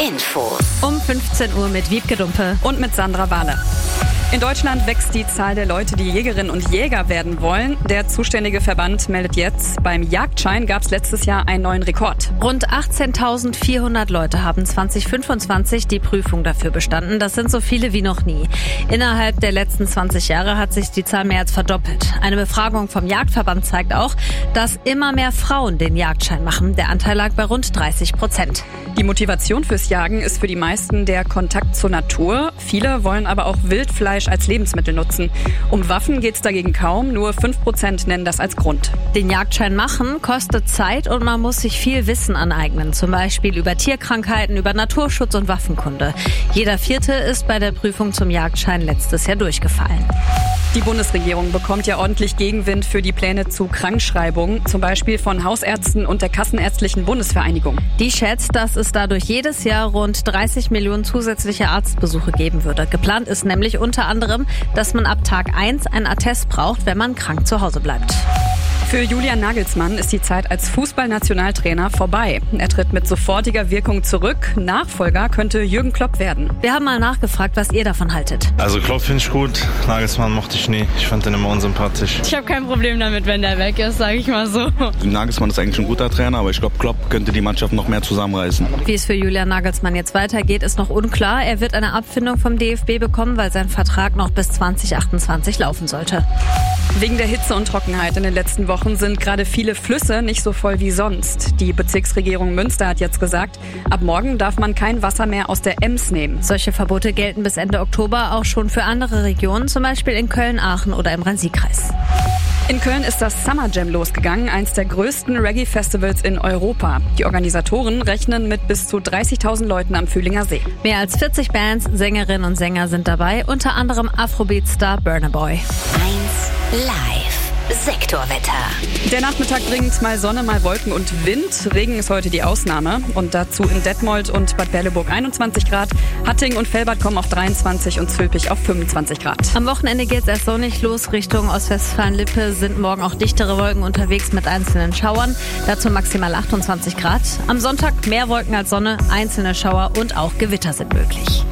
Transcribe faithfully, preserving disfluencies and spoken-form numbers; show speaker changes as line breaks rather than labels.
Infos.
Um fünfzehn Uhr mit Wiebke Dumpe
und mit Sandra Wahler. In Deutschland wächst die Zahl der Leute, die Jägerinnen und Jäger werden wollen. Der zuständige Verband meldet jetzt, beim Jagdschein gab es letztes Jahr einen neuen Rekord.
Rund achtzehntausendvierhundert Leute haben zwanzig fünfundzwanzig die Prüfung dafür bestanden. Das sind so viele wie noch nie. Innerhalb der letzten zwanzig Jahre hat sich die Zahl mehr als verdoppelt. Eine Befragung vom Jagdverband zeigt auch, dass immer mehr Frauen den Jagdschein machen. Der Anteil lag bei rund dreißig Prozent.
Die Motivation fürs Jagen ist für die meisten der Kontakt zur Natur. Viele wollen aber auch Wildfleisch als Lebensmittel nutzen. Um Waffen geht es dagegen kaum, nur fünf Prozent nennen das als Grund.
Den Jagdschein machen kostet Zeit und man muss sich viel Wissen aneignen, zum Beispiel über Tierkrankheiten, über Naturschutz und Waffenkunde. Jeder Vierte ist bei der Prüfung zum Jagdschein letztes Jahr durchgefallen.
Die Bundesregierung bekommt ja ordentlich Gegenwind für die Pläne zu Krankschreibung, zum Beispiel von Hausärzten und der Kassenärztlichen Bundesvereinigung.
Die schätzt, dass es dadurch jedes Jahr rund dreißig Millionen zusätzliche Arztbesuche geben würde. Geplant ist nämlich unter anderem, dass man ab Tag eins einen Attest braucht, wenn man krank zu Hause bleibt.
Für Julian Nagelsmann ist die Zeit als Fußballnationaltrainer vorbei. Er tritt mit sofortiger Wirkung zurück. Nachfolger könnte Jürgen Klopp werden.
Wir haben mal nachgefragt, was ihr davon haltet.
Also Klopp finde ich gut, Nagelsmann mochte ich nie. Ich fand den immer unsympathisch.
Ich habe kein Problem damit, wenn der weg ist, sage ich mal so.
Nagelsmann ist eigentlich ein guter Trainer, aber ich glaube, Klopp könnte die Mannschaft noch mehr zusammenreißen.
Wie es für Julian Nagelsmann jetzt weitergeht, ist noch unklar. Er wird eine Abfindung vom D F B bekommen, weil sein Vertrag noch bis zwanzig achtundzwanzig laufen sollte.
Wegen der Hitze und Trockenheit in den letzten Wochen sind gerade viele Flüsse nicht so voll wie sonst. Die Bezirksregierung Münster hat jetzt gesagt, ab morgen darf man kein Wasser mehr aus der Ems nehmen.
Solche Verbote gelten bis Ende Oktober auch schon für andere Regionen, zum Beispiel in Köln, Aachen oder im Rhein-Sieg-Kreis.
In Köln ist das Summer Jam losgegangen, eins der größten Reggae-Festivals in Europa. Die Organisatoren rechnen mit bis zu dreißigtausend Leuten am Fühlinger See.
Mehr als vierzig Bands, Sängerinnen und Sänger sind dabei, unter anderem Afrobeat-Star Burna Boy.
eins Live. Sektorwetter.
Der Nachmittag bringt mal Sonne, mal Wolken und Wind. Regen ist heute die Ausnahme. Und dazu in Detmold und Bad Berleburg einundzwanzig Grad. Hattingen und Velbert kommen auf dreiundzwanzig und Zülpich auf fünfundzwanzig Grad.
Am Wochenende geht es erst sonnig los. Richtung Ostwestfalen-Lippe sind morgen auch dichtere Wolken unterwegs mit einzelnen Schauern. Dazu maximal achtundzwanzig Grad. Am Sonntag mehr Wolken als Sonne, einzelne Schauer und auch Gewitter sind möglich.